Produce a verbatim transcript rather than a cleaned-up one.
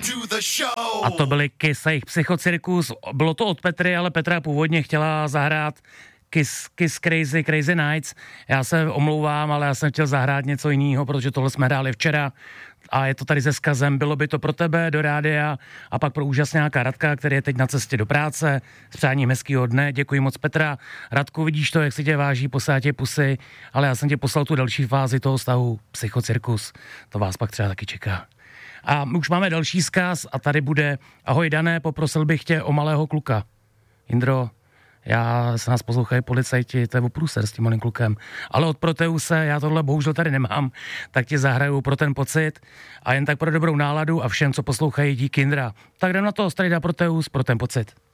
A to byly Kiss a jejich Psychocirkus. Bylo to od Petry, ale Petra původně chtěla zahrát Kiss, Kiss Crazy, Crazy Nights. Já se omlouvám, ale já jsem chtěl zahrát něco jiného, protože tohle jsme hráli včera a je to tady se vzkazem. Bylo by to pro tebe do rádia a pak pro úžasňáka Radka, který je teď na cestě do práce. S přáním hezkýho dne. Děkuji moc, Petra. Radku, vidíš to, jak si tě váží, posílá tě pusy, ale já jsem tě poslal tu další fázi toho vztahu Psychocirkus. To vás pak třeba taky čeká. A už máme další vzkaz a tady bude: ahoj Dané, poprosil bych tě o malého kluka. Jindro, já se nás poslouchají policajti, to je oprůser s tím malým klukem. Ale od Proteuse, já tohle bohužel tady nemám, tak ti zahraju pro ten pocit a jen tak pro dobrou náladu a všem, co poslouchají, díky Jindra. Tak jdem na to, Strejda Proteus, pro ten pocit.